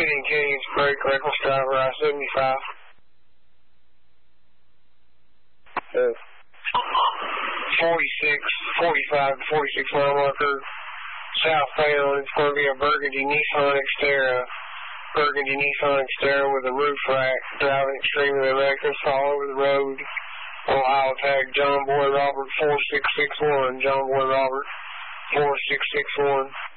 City Canyon's brake, reckless driver, I-75. 45 to 46 mile marker, southbound. It's going to be a burgundy Nissan Xterra. Burgundy Nissan Xterra with a roof rack, driving extremely reckless all over the road. Ohio tag John Boy Robert 4661. John Boy Robert 4661.